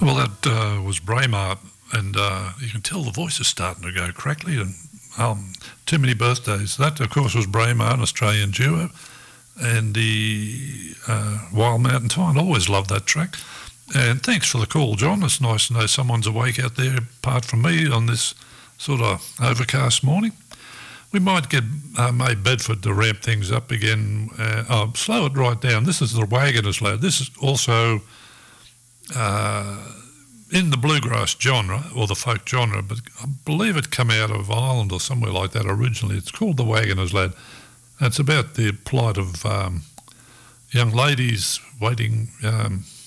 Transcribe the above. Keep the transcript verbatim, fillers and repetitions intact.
Well, that uh, was Braemar, and uh, you can tell the voice is starting to go crackly, and um, too many birthdays. That, of course, was Braemar, an Australian duo, and the uh, Wild Mountain Thyme. Always loved that track. And thanks for the call, John. It's nice to know someone's awake out there apart from me on this sort of overcast morning. We might get uh, May Bedford to ramp things up again. Uh, oh, slow it right down. This is the Wagoners Lad. This is also uh, in the bluegrass genre, or the folk genre, but I believe it came out of Ireland or somewhere like that originally. It's called the Wagoners Lad. And it's about the plight of um, young ladies waiting... Um,